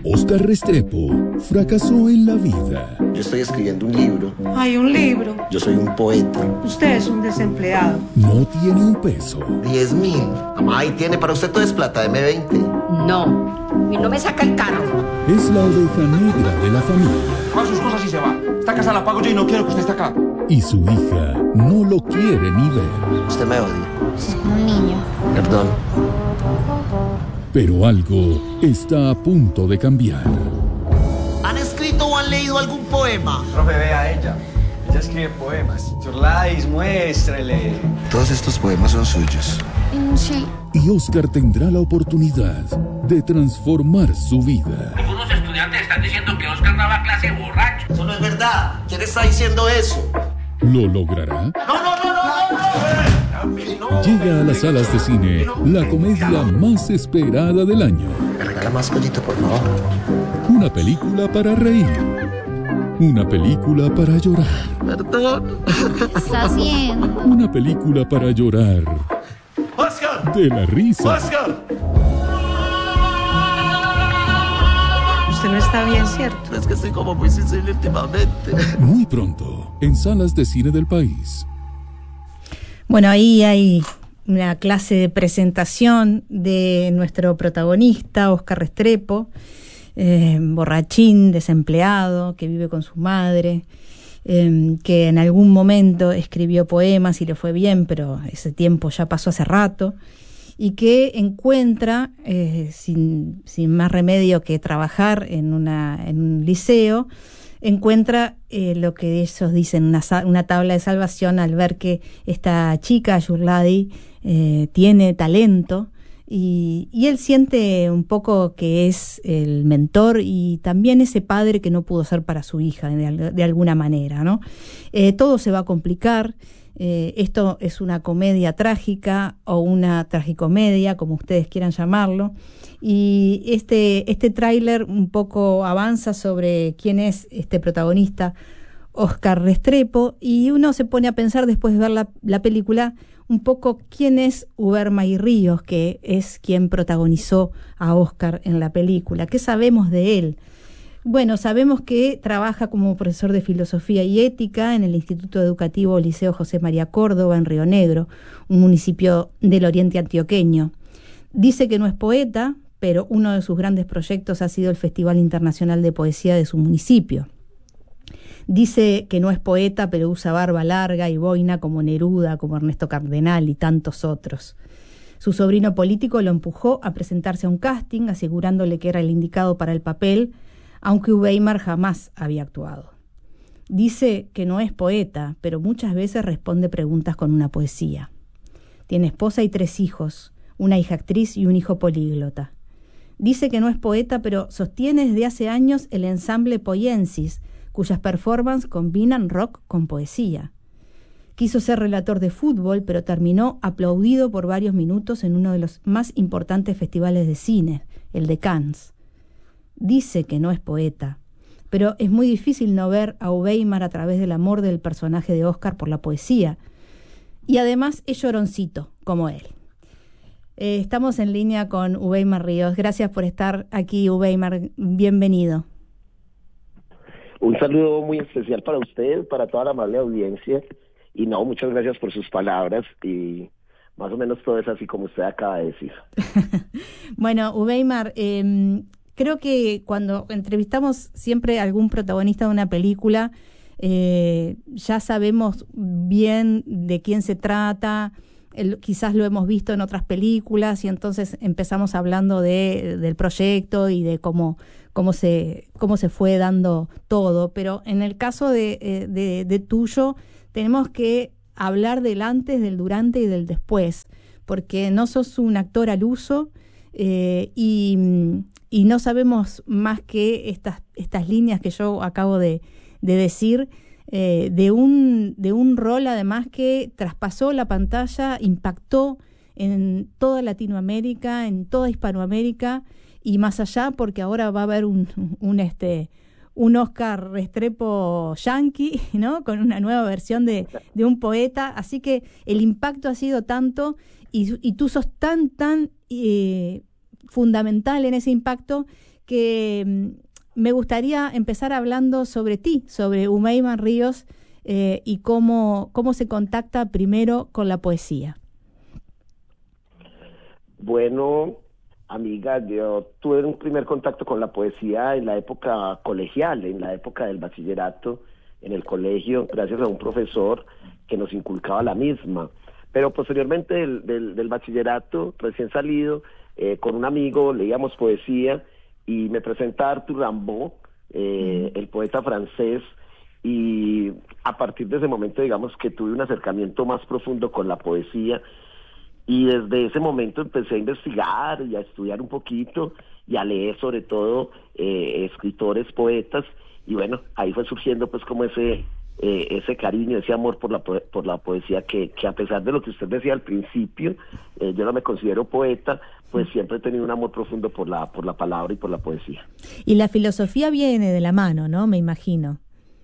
Óscar Restrepo fracasó en la vida. Yo estoy escribiendo un libro. Hay un libro. Yo soy un poeta. Usted es un desempleado. No tiene un peso. 10.000. Mamá, ahí tiene, para usted todo es plata, M20. No, y no me saca el carro. Es la oveja negra de la familia. Coge sus cosas y se va. Esta casa la pago yo y no quiero que usted esté acá. Y su hija no lo quiere ni ver. Usted me odia. Es un niño. Perdón. Pero algo está a punto de cambiar. ¿Han escrito o han leído algún poema? Profe, ve a ella. Ella escribe poemas. Churlais, muéstrele. Todos estos poemas son suyos. Sí. Y Óscar tendrá la oportunidad de transformar su vida. Algunos estudiantes están diciendo que Óscar daba clase borracho. Eso no es verdad. ¿Quién está diciendo eso? ¿Lo logrará? No. Llega a las salas de cine la comedia más esperada del año. ¿Me regala más pollito, por favor? Una película para reír. Una película para llorar. Perdón. ¿Estás bien? Una película para llorar. ¡Óscar! De la risa. ¡Óscar! Usted no está bien, ¿cierto? Es que estoy como muy sensible últimamente. Muy pronto, en salas de cine del país. Bueno, ahí hay una clase de presentación de nuestro protagonista, Óscar Restrepo, borrachín, desempleado, que vive con su madre, que en algún momento escribió poemas y le fue bien, pero ese tiempo ya pasó hace rato, y que encuentra, sin más remedio que trabajar en un liceo, encuentra lo que ellos dicen, una tabla de salvación al ver que esta chica, Yurladi, tiene talento y él siente un poco que es el mentor y también ese padre que no pudo ser para su hija de alguna manera, ¿no? Todo se va a complicar. Esto es una comedia trágica o una tragicomedia, como ustedes quieran llamarlo, y este tráiler un poco avanza sobre quién es este protagonista, Óscar Restrepo, y uno se pone a pensar después de ver la película un poco quién es Ubermay Ríos, que es quien protagonizó a Óscar en la película. ¿Qué sabemos de él? Bueno, sabemos que trabaja como profesor de Filosofía y Ética en el Instituto Educativo Liceo José María Córdoba en Río Negro, un municipio del oriente antioqueño. Dice que no es poeta, pero uno de sus grandes proyectos ha sido el Festival Internacional de Poesía de su municipio. Dice que no es poeta, pero usa barba larga y boina como Neruda, como Ernesto Cardenal y tantos otros. Su sobrino político lo empujó a presentarse a un casting, asegurándole que era el indicado para el papel, aunque Weimar jamás había actuado. Dice que no es poeta, pero muchas veces responde preguntas con una poesía. Tiene esposa y 3 hijos, una hija actriz y un hijo políglota. Dice que no es poeta, pero sostiene desde hace años el ensamble Poyensis, cuyas performances combinan rock con poesía. Quiso ser relator de fútbol, pero terminó aplaudido por varios minutos en uno de los más importantes festivales de cine, el de Cannes. Dice que no es poeta, pero es muy difícil no ver a Weimar a través del amor del personaje de Óscar por la poesía. Y además es lloroncito, como él. Estamos en línea con Weimar Ríos. Gracias por estar aquí, Weimar. Bienvenido. Un saludo muy especial para usted, para toda la amable audiencia. Y no, muchas gracias por sus palabras. Y más o menos todo es así como usted acaba de decir. Bueno, Weimar, creo que cuando entrevistamos siempre a algún protagonista de una película, ya sabemos bien de quién se trata, quizás lo hemos visto en otras películas y entonces empezamos hablando del proyecto y de cómo se fue dando todo. Pero en el caso de tuyo, tenemos que hablar del antes, del durante y del después, porque no sos un actor al uso, y no sabemos más que estas líneas que yo acabo de decir, de un rol además que traspasó la pantalla, impactó en toda Latinoamérica, en toda Hispanoamérica y más allá, porque ahora va a haber un Óscar Restrepo yankee, ¿no? Con una nueva versión de un poeta, así que el impacto ha sido tanto y tú sos tan fundamental en ese impacto que me gustaría empezar hablando sobre ti, sobre Humayma Ríos, y cómo se contacta primero con la poesía. Bueno, amiga, yo tuve un primer contacto con la poesía en la época colegial, en la época del bachillerato, en el colegio, gracias a un profesor que nos inculcaba la misma. Pero posteriormente del bachillerato, recién salido, con un amigo leíamos poesía y me presenta Arthur Rimbaud, el poeta francés, y a partir de ese momento, digamos que tuve un acercamiento más profundo con la poesía. Y desde ese momento empecé a investigar y a estudiar un poquito y a leer sobre todo escritores, poetas, y bueno, ahí fue surgiendo pues como ese cariño, ese amor por la poesía que a pesar de lo que usted decía al principio, yo no me considero poeta, pues siempre he tenido un amor profundo por la palabra y por la poesía. Y la filosofía viene de la mano, ¿no? Me imagino.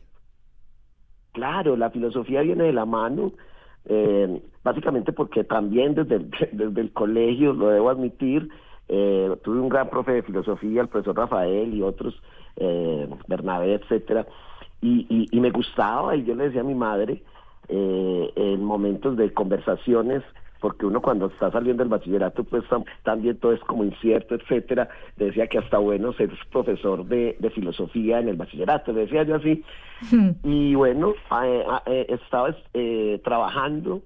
Claro, la filosofía viene de la mano. Básicamente porque también desde el colegio, lo debo admitir, tuve un gran profe de filosofía, el profesor Rafael y otros, Bernabé, etcétera, y me gustaba, y yo le decía a mi madre, en momentos de conversaciones, porque uno cuando está saliendo del bachillerato pues también todo es como incierto, etcétera, le decía que hasta bueno ser profesor de filosofía en el bachillerato, le decía yo así. Y bueno, estaba trabajando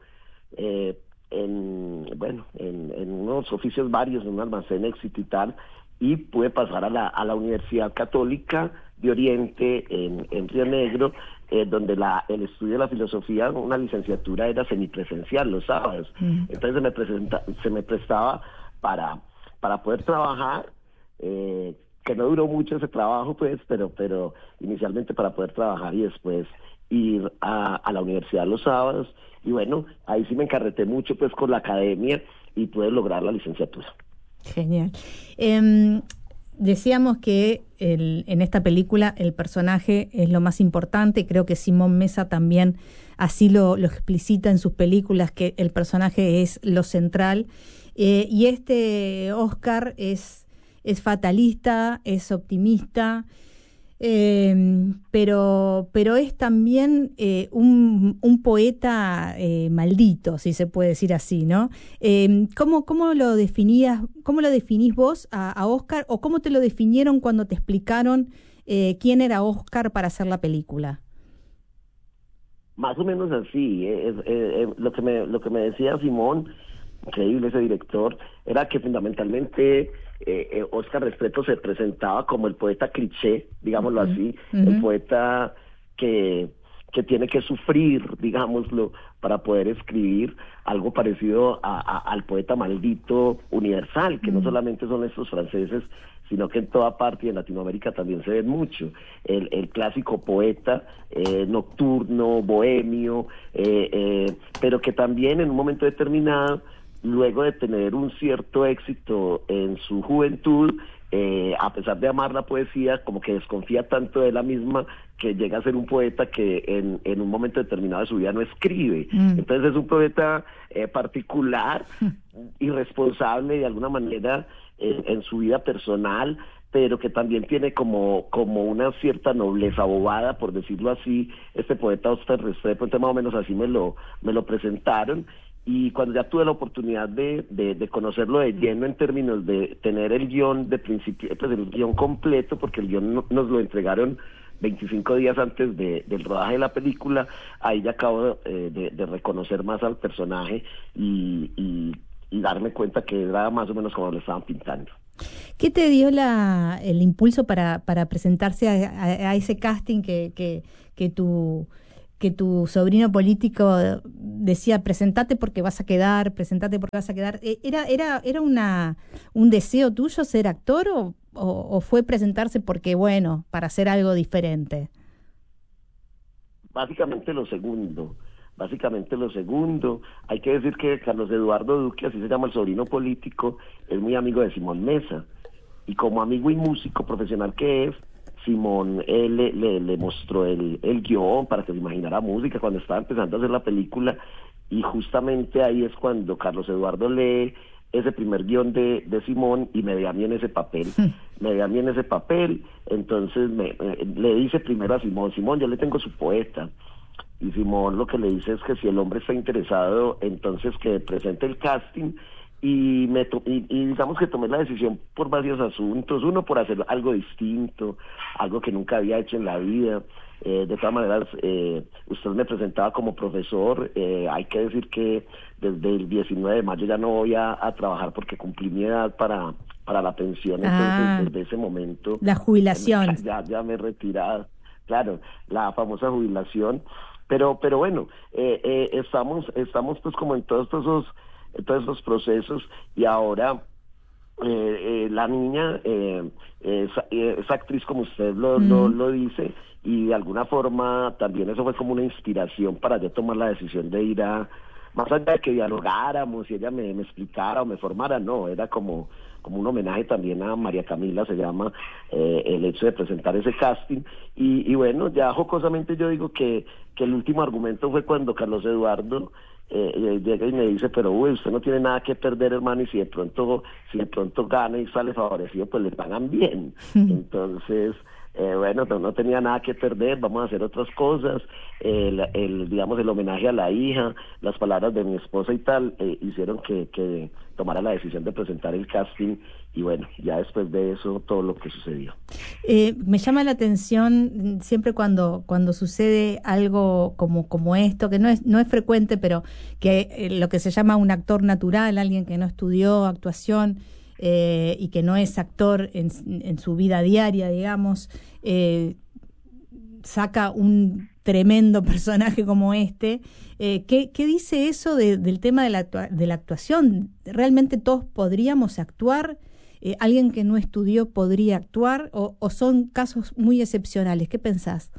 en unos oficios varios, en un almacén Éxito y tal, y pude pasar a la Universidad Católica de Oriente en Río Negro, donde el estudio de la filosofía, una licenciatura, era semipresencial los sábados. Entonces se me prestaba para poder trabajar, que no duró mucho ese trabajo, pues, pero inicialmente para poder trabajar y después ir a la universidad los sábados. Y bueno, ahí sí me encarreté mucho pues con la academia y pude lograr la licenciatura. Genial. Decíamos que en esta película el personaje es lo más importante. Creo que Simón Mesa también así lo explicita en sus películas, que el personaje es lo central. Y este Oscar es fatalista, es optimista, pero es también un poeta maldito, si se puede decir así, ¿no? ¿Cómo lo definís vos a Oscar, o cómo te lo definieron cuando te explicaron quién era Oscar para hacer la película? Más o menos así. Lo que me decía Simón, increíble ese director, era que fundamentalmente Oscar Restrepo se presentaba como el poeta cliché, digámoslo así, el poeta que tiene que sufrir, digámoslo, para poder escribir algo parecido al poeta maldito universal, que no solamente son estos franceses, sino que en toda parte y en Latinoamérica también se ven mucho. El clásico poeta nocturno, bohemio, pero que también en un momento determinado, luego de tener un cierto éxito en su juventud, a pesar de amar la poesía, como que desconfía tanto de la misma que llega a ser un poeta que en un momento determinado de su vida no escribe. Entonces es un poeta particular, irresponsable de alguna manera en su vida personal, pero que también tiene como una cierta nobleza bobada, por decirlo así, este poeta Oscar Restrepo. Entonces más o menos así me lo presentaron. Y cuando ya tuve la oportunidad de conocerlo de lleno en términos de tener el guión de principio, pues el guión completo, porque el guión nos lo entregaron 25 días antes del rodaje de la película, ahí ya acabo de reconocer más al personaje y darme cuenta que era más o menos como lo estaban pintando. ¿Qué te dio el impulso para presentarse a ese casting que tu sobrino político decía, presentate porque vas a quedar, presentate porque vas a quedar? ¿Era un deseo tuyo ser actor o fue presentarse porque, bueno, para hacer algo diferente? Básicamente lo segundo. Hay que decir que Carlos Eduardo Duque, así se llama el sobrino político, es muy amigo de Simón Mesa. Y como amigo y músico profesional que es, Simón le mostró el guión para que se imaginara música cuando estaba empezando a hacer la película, y justamente ahí es cuando Carlos Eduardo lee ese primer guión de Simón y me ve a mí en ese papel. Me ve a mí en ese papel, entonces le dice primero a Simón, yo le tengo su poeta. Y Simón lo que le dice es que si el hombre está interesado, entonces que presente el casting. Y digamos que tomé la decisión por varios asuntos. Uno, por hacer algo distinto, algo que nunca había hecho en la vida. De todas maneras, usted me presentaba como profesor. Hay que decir que desde el 19 de mayo ya no voy a trabajar porque cumplí mi edad para la pensión. Entonces, desde ese momento... La jubilación. Ya me he retirado. Claro, la famosa jubilación. Pero bueno, estamos pues como en todos esos procesos, y ahora la niña es actriz, como usted lo dice, y de alguna forma también eso fue como una inspiración para yo tomar la decisión de ir más allá de que dialogáramos y ella me explicara o me formara, no, era como un homenaje también a María Camila, se llama, el hecho de presentar ese casting. Y bueno, ya jocosamente yo digo que el último argumento fue cuando Carlos Eduardo llega y me dice, pero usted no tiene nada que perder, hermano, y si de pronto gana y sale favorecido, pues le pagan bien. Entonces, bueno, no tenía nada que perder, vamos a hacer otras cosas. Digamos, el homenaje a la hija, las palabras de mi esposa y tal, hicieron que tomara la decisión de presentar el casting. Y bueno, ya después de eso, todo lo que sucedió. Me llama la atención siempre cuando sucede algo como esto, que no es frecuente, pero que lo que se llama un actor natural, alguien que no estudió actuación y que no es actor en su vida diaria, digamos, saca un tremendo personaje como este. ¿Qué dice eso del tema de la actuación? ¿Realmente todos podríamos actuar? ¿Alguien que no estudió podría actuar? ¿O son casos muy excepcionales? ¿Qué pensás?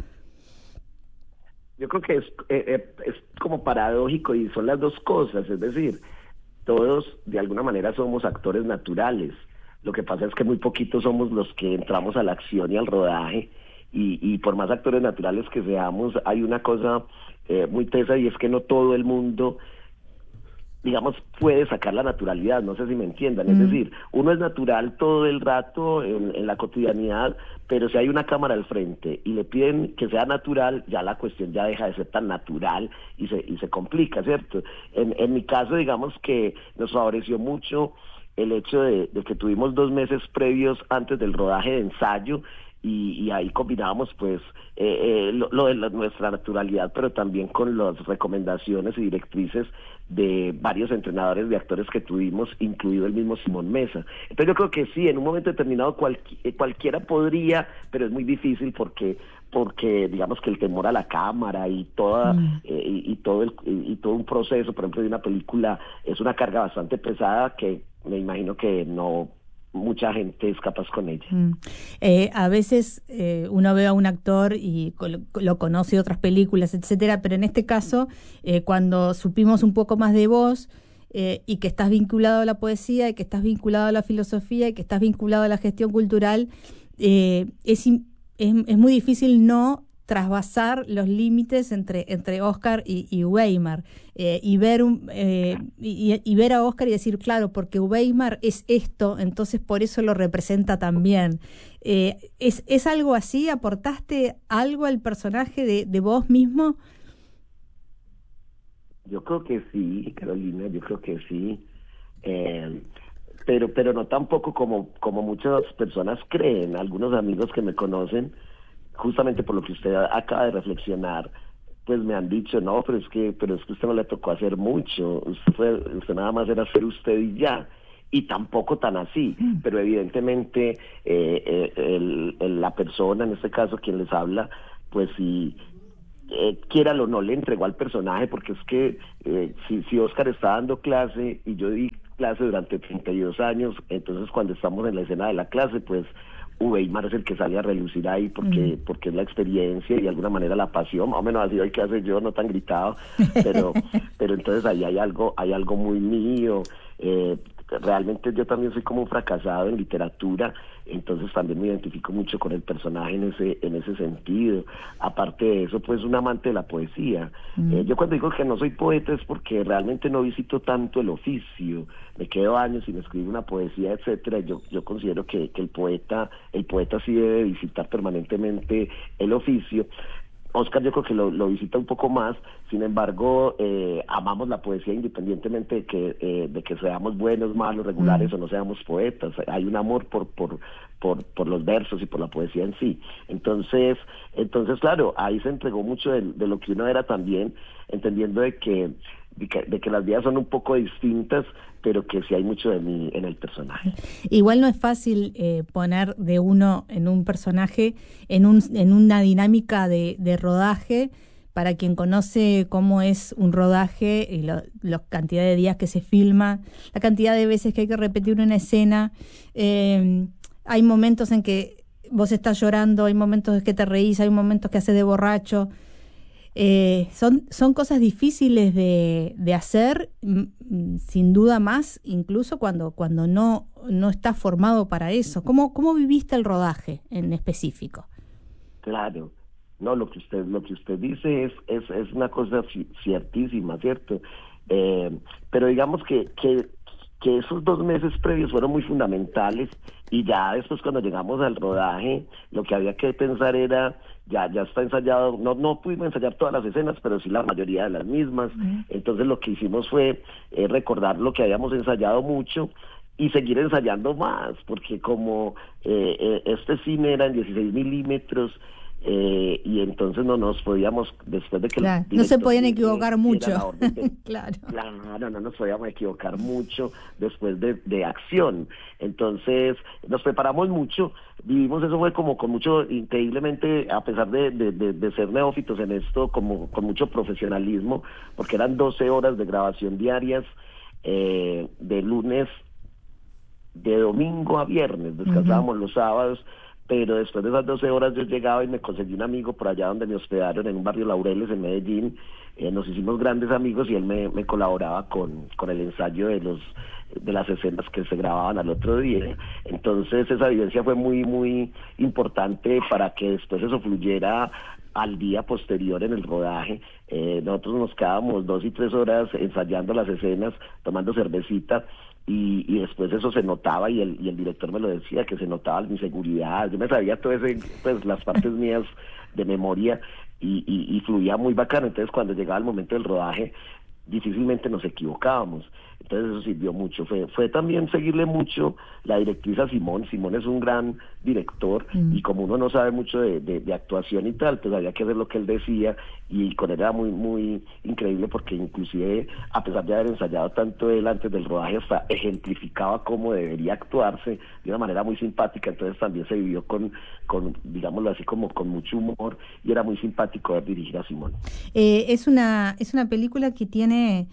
Yo creo que es como paradójico, y son las dos cosas. Es decir, todos de alguna manera somos actores naturales. Lo que pasa es que muy poquitos somos los que entramos a la acción y al rodaje. Y por más actores naturales que seamos, hay una cosa muy tesa, y es que no todo el mundo, digamos, puede sacar la naturalidad. No sé si me entiendan. Es decir, uno es natural todo el rato en la cotidianidad, pero si hay una cámara al frente y le piden que sea natural, ya la cuestión ya deja de ser tan natural y se complica, ¿cierto? En mi caso, digamos que nos favoreció mucho el hecho de que tuvimos 2 meses previos antes del rodaje de ensayo, y ahí combinábamos pues lo de nuestra naturalidad, pero también con las recomendaciones y directrices de varios entrenadores de actores que tuvimos, incluido el mismo Simón Mesa. Entonces yo creo que sí, en un momento determinado cualquiera podría, pero es muy difícil porque digamos que el temor a la cámara y todo un proceso, por ejemplo, de una película, es una carga bastante pesada que me imagino que no mucha gente es capaz con ella. A veces uno ve a un actor y lo conoce de otras películas, etcétera, pero en este caso, cuando supimos un poco más de vos, y que estás vinculado a la poesía, y que estás vinculado a la filosofía, y que estás vinculado a la gestión cultural, es muy difícil no trasvasar los límites entre Oscar y Weimar, y ver a Oscar y decir, claro, porque Weimar es esto, entonces por eso lo representa también. ¿Es algo así? ¿Aportaste algo al personaje de vos mismo? Yo creo que sí, Carolina, yo creo que sí. Pero no tampoco como muchas personas creen. Algunos amigos que me conocen, justamente por lo que usted acaba de reflexionar, pues me han dicho, no, pero es que usted no le tocó hacer mucho, usted nada más era ser usted y ya, y tampoco tan así, pero evidentemente la persona, en este caso quien les habla, pues si quiéralo o no, le entregó al personaje, porque es que si Oscar está dando clase y yo di clase durante 32 años, entonces cuando estamos en la escena de la clase, pues Weimar es el que sale a relucir ahí porque es la experiencia y de alguna manera la pasión, más o menos así hoy que hace yo, no tan gritado, pero entonces ahí hay algo muy mío. realmente yo también soy como un fracasado en literatura, entonces también me identifico mucho con el personaje en ese sentido. Aparte de eso, pues un amante de la poesía. Yo cuando digo que no soy poeta es porque realmente no visito tanto el oficio, me quedo años sin escribir una poesía, etcétera. Yo considero que el poeta sí debe visitar permanentemente el oficio. Oscar yo creo que lo visita un poco más, sin embargo, amamos la poesía independientemente de que seamos buenos, malos, regulares o no seamos poetas. Hay un amor por los versos y por la poesía en sí. Entonces claro, ahí se entregó mucho de lo que uno era también, entendiendo de que las vidas son un poco distintas, pero que sí hay mucho de mí en el personaje. Igual no es fácil poner de uno en un personaje, en una dinámica de rodaje. Para quien conoce cómo es un rodaje y la cantidad de días que se filma, la cantidad de veces que hay que repetir una escena, hay momentos en que vos estás llorando, hay momentos en que te reís, hay momentos que haces de borracho. Son cosas difíciles de hacer, sin duda más, incluso cuando no estás formado para eso. ¿Cómo viviste el rodaje en específico? Claro, no, lo que usted dice es una cosa ciertísima, ¿cierto? Pero digamos que esos 2 meses previos fueron muy fundamentales, y ya después cuando llegamos al rodaje lo que había que pensar era, ya está ensayado, no pudimos ensayar todas las escenas, pero sí la mayoría de las mismas. Entonces lo que hicimos fue recordar lo que habíamos ensayado mucho y seguir ensayando más, porque como este cine era en 16 milímetros, y entonces no nos podíamos, después de que claro, no se podían equivocar mucho. Claro, no nos podíamos equivocar mucho después de acción. Entonces nos preparamos mucho, vivimos eso, fue como con mucho, increíblemente, a pesar de ser neófitos en esto, como con mucho profesionalismo, porque eran 12 horas de grabación diarias, de lunes, de domingo a viernes, descansábamos los sábados. Pero después de esas 12 horas yo llegaba y me conseguí un amigo por allá donde me hospedaron, en un barrio Laureles, en Medellín. Nos hicimos grandes amigos y él me colaboraba con el ensayo de las escenas que se grababan al otro día. Entonces esa vivencia fue muy, muy importante para que después eso fluyera al día posterior en el rodaje. Nosotros nos quedábamos 2 y 3 horas ensayando las escenas, tomando cervecita, y después eso se notaba, y el director me lo decía, que se notaba mi seguridad. Yo me sabía todo pues las partes mías de memoria, y fluía muy bacano. Entonces cuando llegaba el momento del rodaje difícilmente nos equivocábamos. Entonces eso sirvió mucho. Fue también seguirle mucho la directriz a Simón. Simón es un gran director, y como uno no sabe mucho de actuación y tal, pues había que hacer lo que él decía, y con él era muy, muy increíble, porque inclusive, a pesar de haber ensayado tanto él antes del rodaje, hasta ejemplificaba cómo debería actuarse de una manera muy simpática. Entonces también se vivió con digámoslo así, como con mucho humor, y era muy simpático ver dirigir a Simón. Es una película que tiene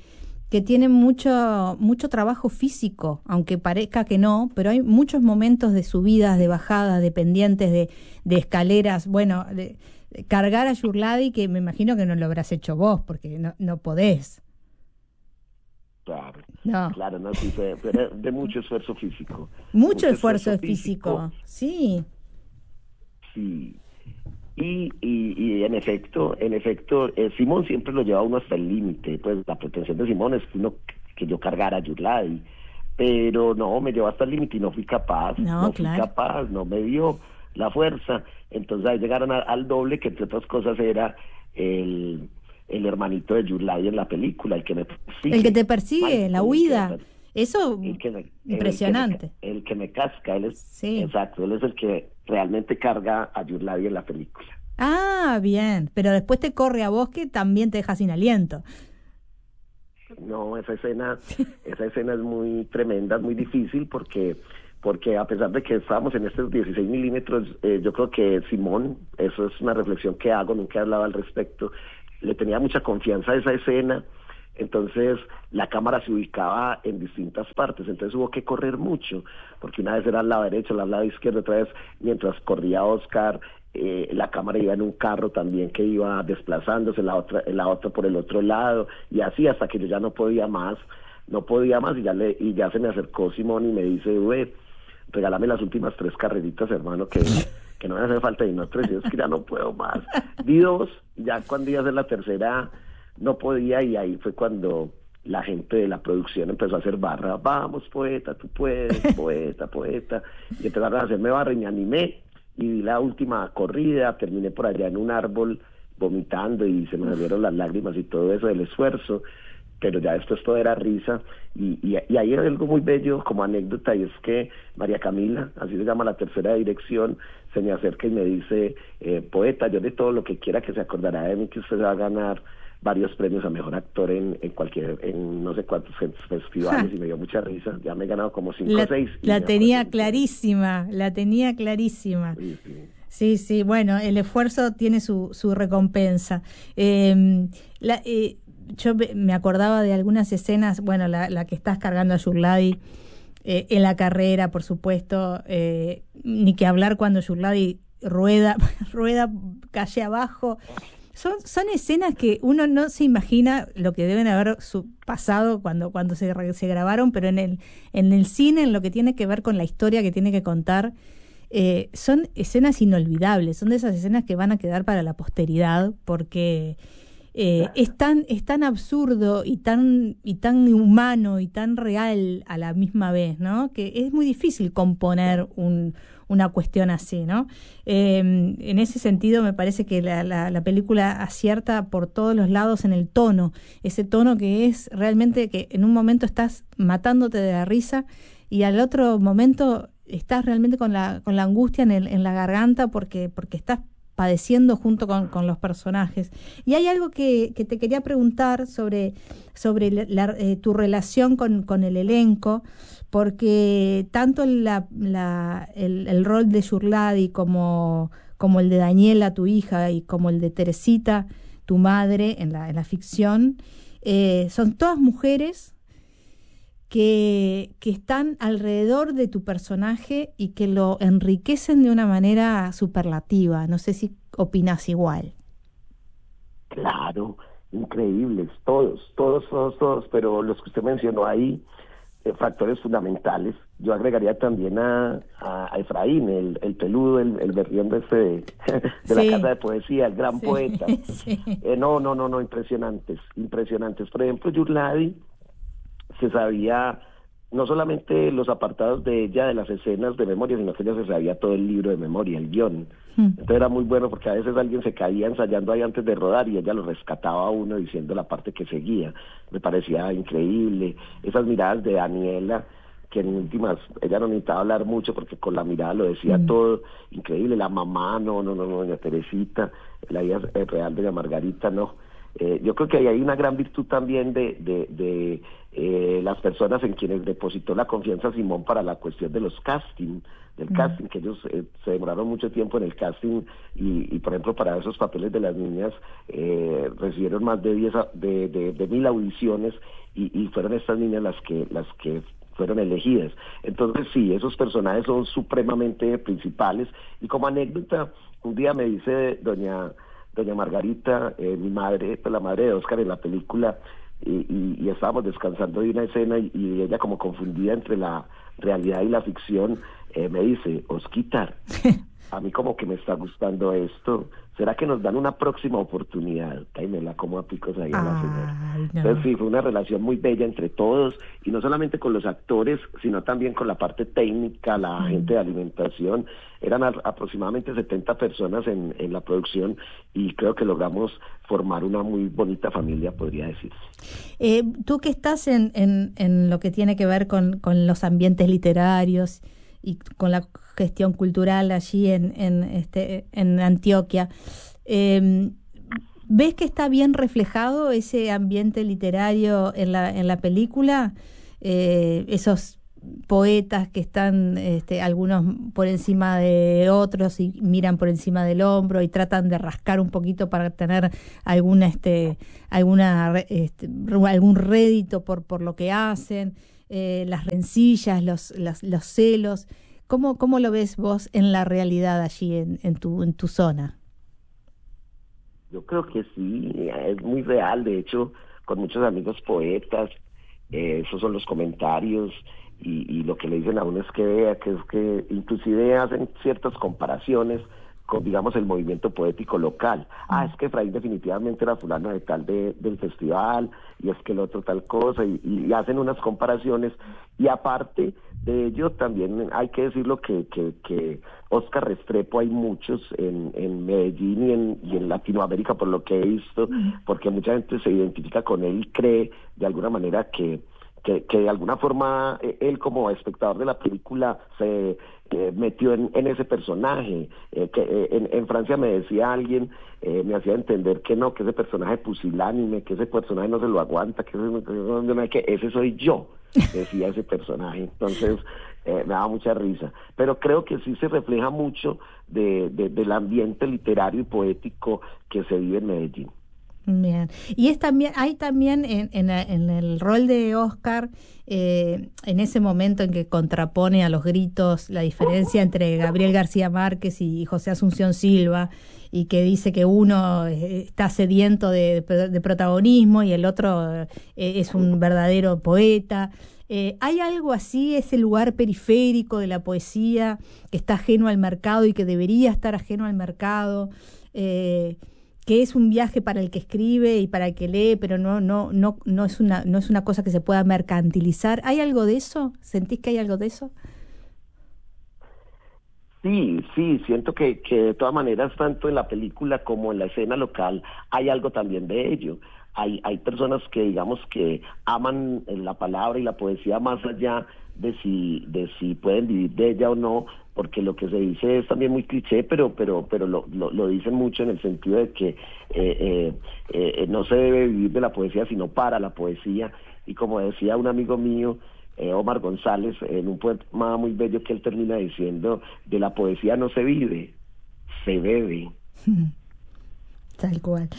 mucho trabajo físico, aunque parezca que no, pero hay muchos momentos de subidas, de bajadas, de pendientes, de escaleras. Bueno, de cargar a Yurladi, que me imagino que no lo habrás hecho vos, porque no podés. Claro, no, sí, fue de mucho esfuerzo físico. Mucho esfuerzo físico, sí. Sí. Y en efecto, Simón siempre lo lleva a uno hasta el límite. Pues la pretensión de Simón es que yo cargara a Yurladi, pero no, me llevó hasta el límite y no fui capaz, no me dio la fuerza. Entonces ahí llegaron al doble, que entre otras cosas era el hermanito de Yurladi en la película, el que me persigue. El que te persigue, la huida. Eso, impresionante. El que me casca, él es, sí. Exacto, él es el que realmente carga a Yurladi en la película. Ah, bien, pero después te corre a vos, que también te deja sin aliento. No, esa escena es muy tremenda, muy difícil, porque a pesar de que estábamos en estos 16 milímetros, yo creo que Simón, eso es una reflexión que hago, nunca he hablado al respecto, le tenía mucha confianza a esa escena. Entonces la cámara se ubicaba en distintas partes, entonces hubo que correr mucho, porque una vez era al lado derecho, al lado izquierdo, otra vez mientras corría Oscar, la cámara iba en un carro también que iba desplazándose, la otra por el otro lado, y así hasta que yo ya no podía más. no podía más y ya se me acercó Simón y me dice, regálame las últimas 3 carreritas, hermano, que no me hace falta, y no 3, es que ya no puedo más. Di 2, y ya cuando iba a hacer la tercera no podía, y ahí fue cuando la gente de la producción empezó a hacer barra, vamos poeta, tú puedes, poeta, y empezaron a hacerme barra y me animé, y di la última corrida, terminé por allá en un árbol vomitando y se me salieron las lágrimas y todo eso del esfuerzo, pero ya después todo era risa, y ahí hay algo muy bello como anécdota, y es que María Camila, así se llama la tercera de dirección, se me acerca y me dice, poeta, yo de todo lo que quiera que se acordará de mí, que usted va a ganar varios premios a mejor actor en no sé cuántos festivales, y me dio mucha risa. Ya me he ganado como 5 o 6. La tenía clarísima. Sí, bueno, el esfuerzo tiene su recompensa. Yo me acordaba de algunas escenas, bueno, la que estás cargando a Yurladi en la carrera, por supuesto, ni que hablar cuando Yurladi rueda calle abajo. Son escenas que uno no se imagina lo que deben haber pasado cuando se grabaron, pero en el cine, en lo que tiene que ver con la historia que tiene que contar, son escenas inolvidables, son de esas escenas que van a quedar para la posteridad, porque es tan absurdo y tan humano y tan real a la misma vez, ¿no? Que es muy difícil componer una cuestión así, ¿no? En ese sentido me parece que la película acierta por todos los lados en el tono, ese tono que es realmente que en un momento estás matándote de la risa y al otro momento estás realmente con la angustia en la garganta porque estás padeciendo junto con los personajes. Y hay algo que te quería preguntar sobre tu relación con el elenco, porque tanto el rol de Yurladi como el de Daniela, tu hija, y como el de Teresita, tu madre, en la ficción, son todas mujeres que están alrededor de tu personaje y que lo enriquecen de una manera superlativa. No sé si opinas igual. Claro, increíbles, todos, pero los que usted mencionó ahí, factores fundamentales. Yo agregaría también a Efraín, el peludo, el berrión de la casa de poesía, el gran poeta. Sí. No, impresionantes. Por ejemplo, Yurladi se sabía no solamente los apartados de ella, de las escenas de memoria, sino que ella se sabía todo el libro de memoria, el guión. Entonces era muy bueno porque a veces alguien se caía ensayando ahí antes de rodar y ella lo rescataba a uno diciendo la parte que seguía. Me parecía increíble. Esas miradas de Daniela, que en últimas, ella no necesitaba hablar mucho porque con la mirada lo decía todo. Increíble. La mamá, no, doña Teresita, la hija real de la Margarita, no. Yo creo que ahí hay una gran virtud también de las personas en quienes depositó la confianza Simón para la cuestión de los casting, casting, que ellos se demoraron mucho tiempo en el casting y por ejemplo para esos papeles de las niñas recibieron más de 1,000 audiciones y fueron estas niñas las que fueron elegidas. Entonces sí, esos personajes son supremamente principales, y como anécdota, un día me dice doña Margarita, mi madre, pues la madre de Oscar en la película, y estábamos descansando de una escena y ella, como confundida entre la realidad y la ficción, me dice, Osquitar, a mí como que me está gustando esto, ¿será que nos dan una próxima oportunidad? Ay, me la como a picos ahí a la señora. No. Entonces sí, fue una relación muy bella entre todos, y no solamente con los actores, sino también con la parte técnica, la gente de alimentación. Eran aproximadamente 70 personas en la producción, y creo que logramos formar una muy bonita familia, podría decirse. Tú que estás en lo que tiene que ver con los ambientes literarios y con la gestión cultural allí en Antioquia, ¿ves que está bien reflejado ese ambiente literario en la película? Esos poetas que están algunos por encima de otros y miran por encima del hombro y tratan de rascar un poquito para tener algún rédito por lo que hacen, las rencillas, los celos. ¿Cómo lo ves vos en la realidad allí en tu zona? Yo creo que sí, es muy real. De hecho, con muchos amigos poetas, esos son los comentarios, y lo que le dicen a uno es que vea, que es que inclusive hacen ciertas comparaciones con, digamos, el movimiento poético local. Es que Efraín definitivamente era fulano de tal del festival, y es que el otro tal cosa, y hacen unas comparaciones, y aparte de ello también hay que decirlo que Óscar Restrepo hay muchos en Medellín y en Latinoamérica, por lo que he visto, porque mucha gente se identifica con él y cree de alguna manera que de alguna forma él como espectador de la película se metió en ese personaje, en Francia me decía alguien, me hacía entender que no, que ese personaje pusilánime, que ese personaje no se lo aguanta, que ese soy yo, decía ese personaje. Entonces me daba mucha risa, pero creo que sí se refleja mucho del ambiente literario y poético que se vive en Medellín. Bien, y es también, hay también en el rol de Óscar, en ese momento en que contrapone a los gritos la diferencia entre Gabriel García Márquez y José Asunción Silva, y que dice que uno está sediento de protagonismo y el otro es un verdadero poeta. ¿Hay algo así, ese lugar periférico de la poesía que está ajeno al mercado y que debería estar ajeno al mercado? Que es un viaje para el que escribe y para el que lee, pero no es una cosa que se pueda mercantilizar. ¿Hay algo de eso? ¿Sentís que hay algo de eso? Sí, siento que de todas maneras, tanto en la película como en la escena local, hay algo también de ello. Hay personas que, digamos, que aman la palabra y la poesía más allá de si pueden vivir de ella o no, porque lo que se dice es también muy cliché, pero lo dicen mucho en el sentido de que no se debe vivir de la poesía, sino para la poesía. Y como decía un amigo mío, Omar González, en un poema muy bello que él termina diciendo, de la poesía no se vive, se bebe. Tal cual.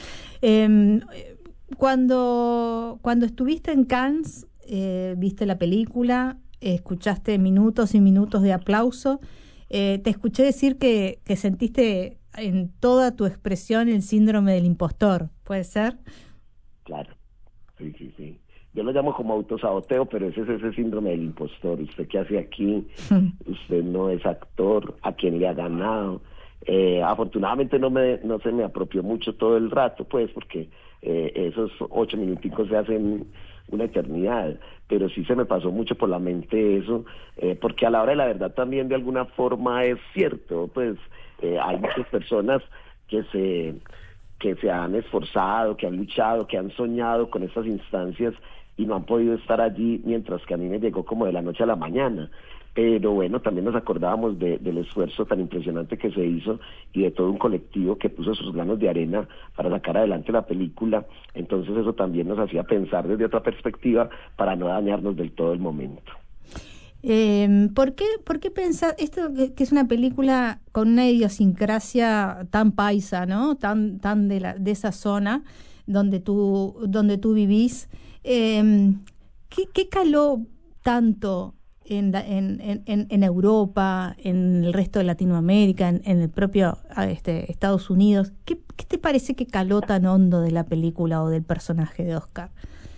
Cuando estuviste en Cannes, viste la película, escuchaste minutos y minutos de aplauso, te escuché decir que sentiste en toda tu expresión el síndrome del impostor, ¿puede ser? Claro, sí. Yo lo llamo como autosaboteo, pero ese es ese síndrome del impostor. ¿Usted qué hace aquí? Usted no es actor, ¿a quién le ha ganado? Afortunadamente no se me apropió mucho todo el rato, pues, porque esos 8 minuticos se hacen una eternidad, pero sí se me pasó mucho por la mente eso, porque a la hora de la verdad también de alguna forma es cierto, pues hay muchas personas que se han esforzado, que han luchado, que han soñado con estas instancias y no han podido estar allí, mientras que a mí me llegó como de la noche a la mañana. Pero bueno, también nos acordábamos del esfuerzo tan impresionante que se hizo y de todo un colectivo que puso sus granos de arena para sacar adelante la película. Entonces eso también nos hacía pensar desde otra perspectiva para no dañarnos del todo el momento. ¿Por qué pensar esto que es una película con una idiosincrasia tan paisa, ¿no? Tan de esa zona donde tú vivís? ¿Qué caló tanto en Europa, en el resto de Latinoamérica, en el propio Estados Unidos? ¿Qué te parece que caló tan hondo de la película o del personaje de Óscar?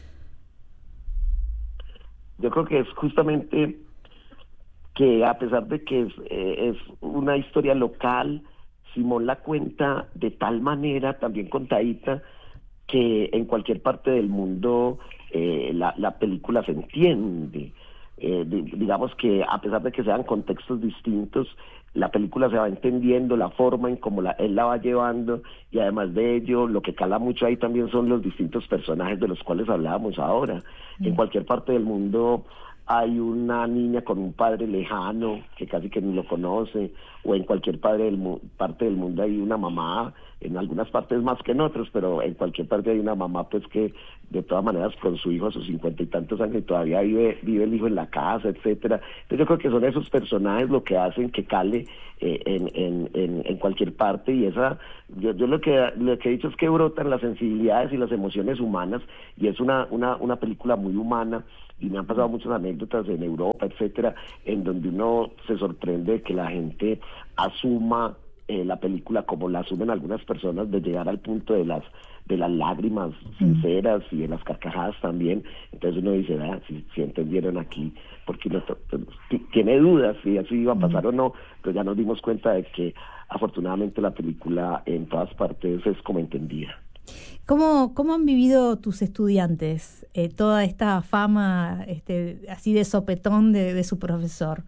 Yo creo que es justamente que, a pesar de que es una historia local, Simón la cuenta de tal manera, también contadita, que en cualquier parte del mundo la película se entiende. Digamos que a pesar de que sean contextos distintos, la película se va entendiendo, la forma en cómo él la va llevando, y además de ello, lo que cala mucho ahí también son los distintos personajes de los cuales hablábamos ahora. En cualquier parte del mundo hay una niña con un padre lejano que casi que ni lo conoce, o en cualquier parte del mundo hay una mamá, en algunas partes más que en otras, pero en cualquier parte hay una mamá pues que de todas maneras con su hijo a sus 50 y tantos años y todavía vive el hijo en la casa, etcétera. Entonces yo creo que son esos personajes lo que hacen que cale en cualquier parte, y yo lo que he dicho es que brotan las sensibilidades y las emociones humanas, y es una película muy humana, y me han pasado muchas anécdotas en Europa, etcétera, en donde uno se sorprende de que la gente asuma la película como la asumen algunas personas, de llegar al punto de las lágrimas sinceras y de las carcajadas también. Entonces uno dice, si entendieron aquí, porque uno tiene dudas si así iba a pasar o no, pero ya nos dimos cuenta de que afortunadamente la película en todas partes es como entendida. ¿Cómo han vivido tus estudiantes toda esta fama así de sopetón de su profesor?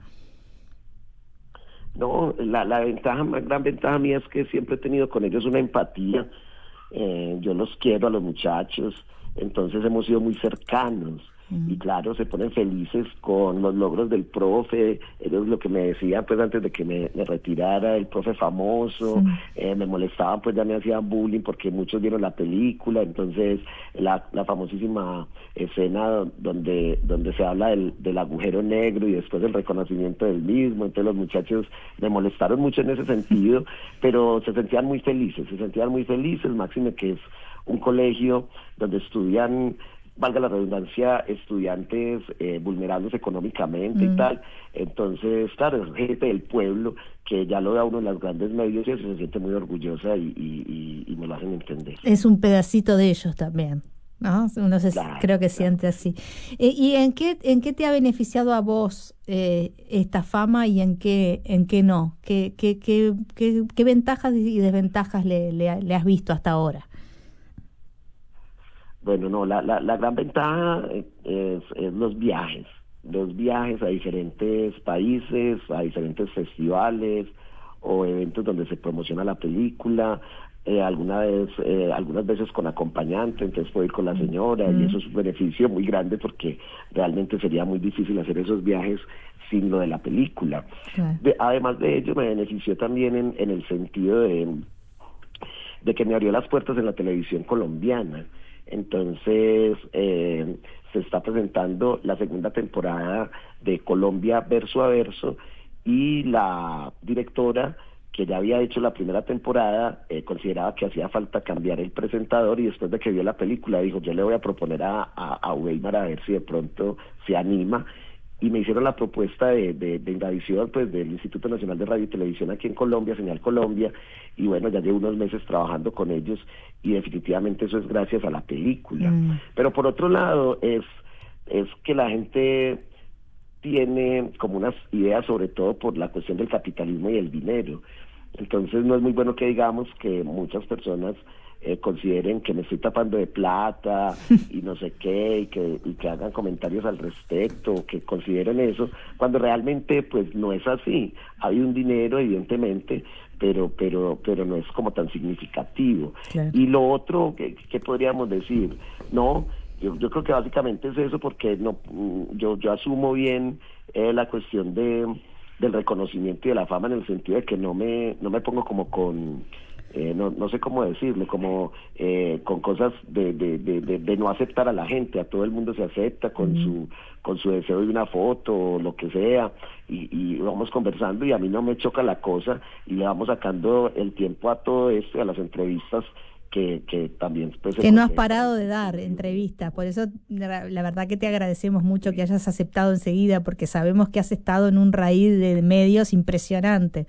No, la gran ventaja mía es que siempre he tenido con ellos una empatía. Yo los quiero a los muchachos, entonces hemos sido muy cercanos. Y claro, se ponen felices con los logros del profe. Ellos lo que me decían pues antes de que me retirara, el profe famoso, me molestaban, pues ya me hacían bullying porque muchos vieron la película. Entonces la famosísima escena donde se habla del agujero negro y después del reconocimiento del mismo, entonces los muchachos me molestaron mucho en ese sentido, pero se sentían muy felices, máxime que es un colegio donde estudian, valga la redundancia, estudiantes vulnerables económicamente y tal. Entonces, claro, es gente del pueblo que ya lo da uno en los grandes medios y eso se siente muy orgullosa y me lo hacen entender. Es un pedacito de ellos también, ¿no? Uno creo que siente así. ¿Y en qué te ha beneficiado a vos esta fama y en qué no? ¿Qué ventajas y desventajas le has visto hasta ahora? Bueno, no, la gran ventaja es los viajes a diferentes países, a diferentes festivales o eventos donde se promociona la película, algunas veces con acompañante, entonces puedo ir con la señora y eso es un beneficio muy grande porque realmente sería muy difícil hacer esos viajes sin lo de la película. Claro. Además de ello me benefició también en el sentido de que me abrió las puertas en la televisión colombiana. Entonces se está presentando la segunda temporada de Colombia verso a verso y la directora, que ya había hecho la primera temporada, consideraba que hacía falta cambiar el presentador y después de que vio la película dijo, yo le voy a proponer a Weimar a ver si de pronto se anima. Y me hicieron la propuesta de Indavisión, pues del Instituto Nacional de Radio y Televisión aquí en Colombia, Señal Colombia, y bueno, ya llevo unos meses trabajando con ellos y definitivamente eso es gracias a la película. Pero por otro lado es que la gente tiene como unas ideas, sobre todo por la cuestión del capitalismo y el dinero. Entonces no es muy bueno que digamos que muchas personas consideren que me estoy tapando de plata y no sé qué, y que hagan comentarios al respecto, que consideren eso, cuando realmente pues no es así. Hay un dinero, evidentemente, pero no es como tan significativo. Claro. Y lo otro que podríamos decir, no, yo creo que básicamente es eso, porque no, yo asumo bien la cuestión del reconocimiento y de la fama, en el sentido de que no me pongo como con no sé cómo decirlo, como con cosas de no aceptar a la gente. A todo el mundo se acepta con su deseo de una foto o lo que sea, y vamos conversando y a mí no me choca la cosa y le vamos sacando el tiempo a todo esto, a las entrevistas que también pues, que no has parado de dar entrevistas. Por eso la verdad que te agradecemos mucho que hayas aceptado enseguida, porque sabemos que has estado en un raíz de medios impresionante.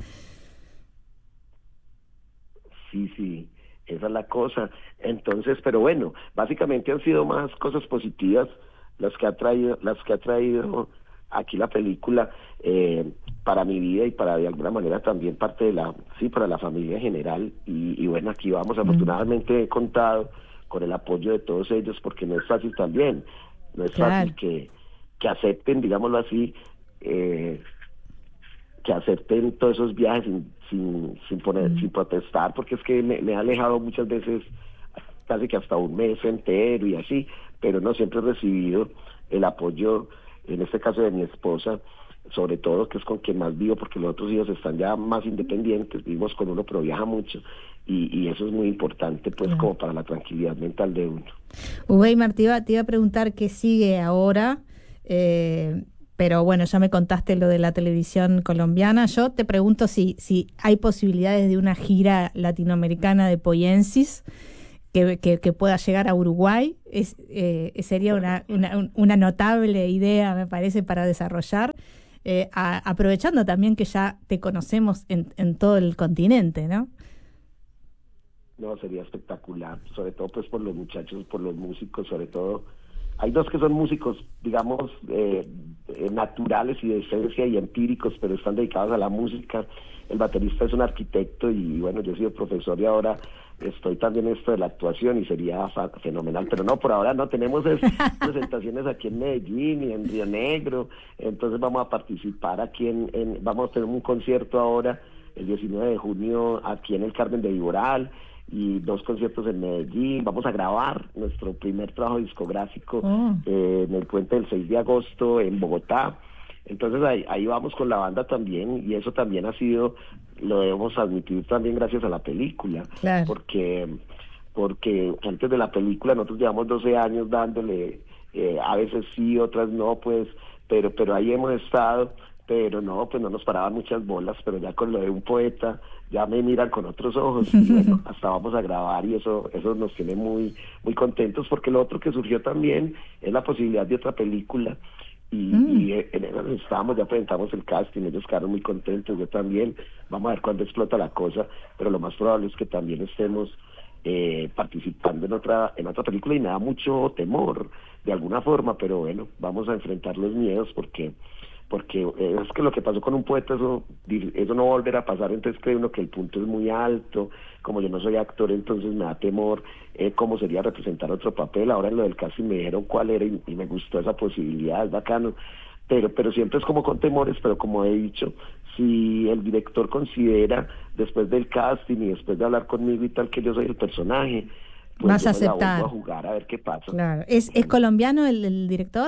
Sí, esa es la cosa. Entonces, pero bueno, básicamente han sido más cosas positivas las que ha traído aquí la película para mi vida y para de alguna manera también parte para la familia en general. Y bueno, aquí vamos. Afortunadamente he contado con el apoyo de todos ellos, porque no es fácil también, no es fácil que acepten, digámoslo así, que acepten todos esos viajes sin protestar, porque es que me ha alejado muchas veces, casi que hasta un mes entero y así, pero no, siempre he recibido el apoyo, en este caso de mi esposa, sobre todo, que es con quien más vivo, porque los otros hijos están ya más independientes, vivimos con uno pero viaja mucho, y eso es muy importante pues como para la tranquilidad mental de uno. Weimar, te iba a preguntar qué sigue ahora, pero bueno, ya me contaste lo de la televisión colombiana. Yo te pregunto si hay posibilidades de una gira latinoamericana de Poyensis que pueda llegar a Uruguay. Sería una notable idea, me parece, para desarrollar. aprovechando también que ya te conocemos en todo el continente, ¿no? No, sería espectacular, sobre todo pues por los muchachos, por los músicos, sobre todo. Hay dos que son músicos, digamos, naturales y de esencia y empíricos, pero están dedicados a la música. El baterista es un arquitecto y bueno, yo he sido profesor y ahora estoy también en esto de la actuación y sería fenomenal, pero no, por ahora no tenemos presentaciones aquí en Medellín y en Río Negro, entonces vamos a participar aquí vamos a tener un concierto ahora el 19 de junio aquí en el Carmen de Viboral y 2 conciertos en Medellín. Vamos a grabar nuestro primer trabajo discográfico en el puente del 6 de agosto en Bogotá. Entonces ahí vamos con la banda también, y eso también lo debemos admitir también gracias a la película, claro. porque antes de la película nosotros llevamos 12 años dándole, a veces sí, otras no, pues, pero ahí hemos estado, pero no, pues no nos paraban muchas bolas, pero ya con lo de un poeta ya me miran con otros ojos y bueno, hasta vamos a grabar y eso nos tiene muy muy contentos, porque lo otro que surgió también es la posibilidad de otra película y en eso estábamos, ya presentamos el casting, ellos quedaron muy contentos, yo también. Vamos a ver cuándo explota la cosa, pero lo más probable es que también estemos participando en otra película y me da mucho temor de alguna forma, pero bueno, vamos a enfrentar los miedos porque es que lo que pasó con un poeta, eso no va a volver a pasar. Entonces cree uno que el punto es muy alto, como yo no soy actor, entonces me da temor cómo sería representar otro papel. Ahora en lo del casting me dijeron cuál era y me gustó esa posibilidad, es bacano, pero siempre es como con temores, pero como he dicho, si el director considera, después del casting y después de hablar conmigo y tal, que yo soy el personaje, pues vas yo a me la aceptar. vuelvo a jugar a ver qué pasa. Claro. ¿Es colombiano el director?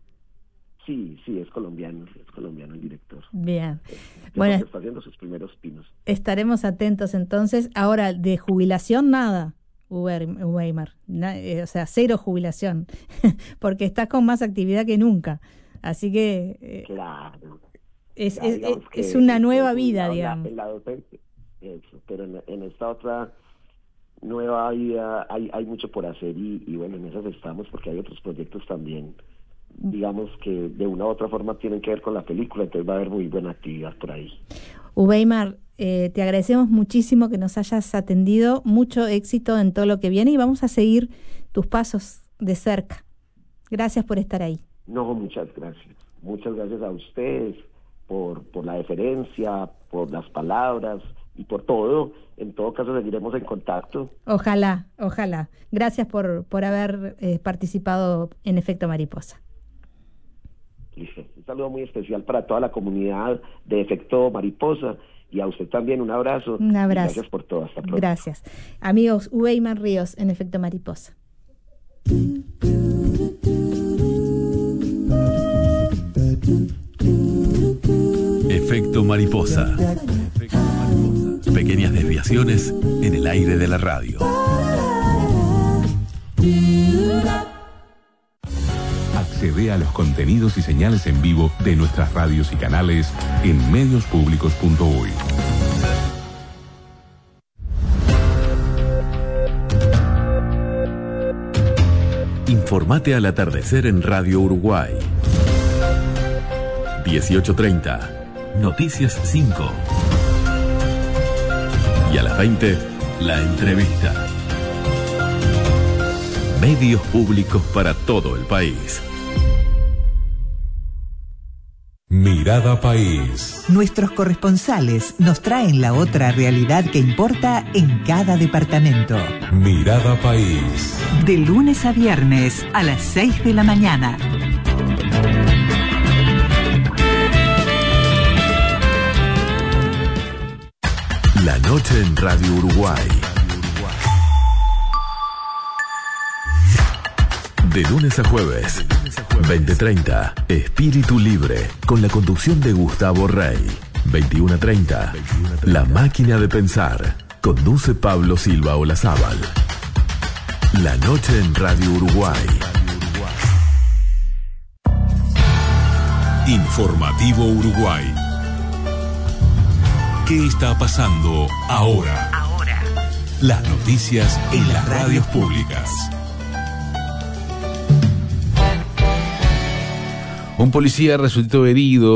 Sí, es colombiano el director. Bien. Bueno, Bueno, está haciendo sus primeros pinos. estaremos atentos entonces. Ahora, de jubilación nada, Weimar. O sea, 0 jubilación, porque estás con más actividad que nunca. Así que Claro. es una nueva vida, digamos. En la docencia, eso, pero en esta otra nueva vida hay mucho por hacer y bueno, en esas estamos, porque hay otros proyectos también, digamos, que de una u otra forma tienen que ver con la película, entonces va a haber muy buena actividad por ahí. Weimar, te agradecemos muchísimo que nos hayas atendido, mucho éxito en todo lo que viene y vamos a seguir tus pasos de cerca. Gracias por estar ahí. No, muchas gracias a ustedes por la deferencia, por las palabras y por todo. En todo caso seguiremos en contacto. Ojalá. Gracias por haber participado en Efecto Mariposa. Listo. Un saludo muy especial para toda la comunidad de Efecto Mariposa y a usted también un abrazo. Un abrazo. Gracias por todo. Hasta pronto. Gracias. Amigos, Weimar Ríos en Efecto Mariposa. Efecto mariposa. Pequeñas desviaciones en el aire de la radio. Accede a los contenidos y señales en vivo de nuestras radios y canales en mediospublicos.uy. Informate al atardecer en Radio Uruguay. 18:30, Noticias 5. Y a las 20, la entrevista. Medios públicos para todo el país. Mirada País. Nuestros corresponsales nos traen la otra realidad que importa en cada departamento. Mirada País. De lunes a viernes a las 6 de la mañana. La noche en Radio Uruguay. De lunes a jueves, 20:30, Espíritu Libre, con la conducción de Gustavo Rey. 21:30, La Máquina de Pensar, conduce Pablo Silva Olazábal. La noche en Radio Uruguay. Informativo Uruguay. ¿Qué está pasando ahora? Las noticias en las radios públicas. Un policía resultó herido